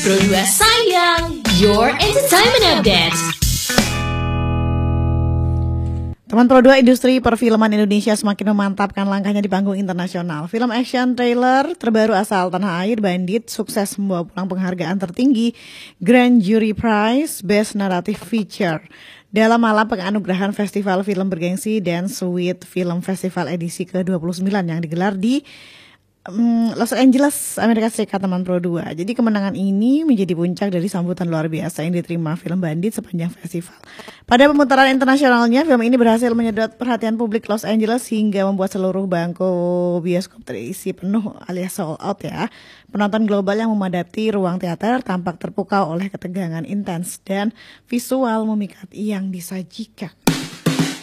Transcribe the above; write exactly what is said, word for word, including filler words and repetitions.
Pro dua sayang, your entertainment update. Teman Pro dua, industri perfilman Indonesia semakin memantapkan langkahnya di panggung internasional. Film action trailer terbaru asal tanah air, Bandit, sukses membawa pulang penghargaan tertinggi Grand Jury Prize Best Narrative Feature dalam malam penganugerahan Festival Film Bergengsi Dance with Film Festival edisi ke dua puluh sembilan yang digelar di um, Los Angeles, Amerika Serikat, teman Pro dua. Jadi kemenangan ini menjadi puncak dari sambutan luar biasa yang diterima film Bandit sepanjang festival. Pada pemutaran internasionalnya, film ini berhasil menyedot perhatian publik Los Angeles hingga membuat seluruh bangku bioskop terisi penuh alias sold out ya. Penonton global yang memadati ruang teater tampak terpukau oleh ketegangan intens dan visual memikat yang disajikan.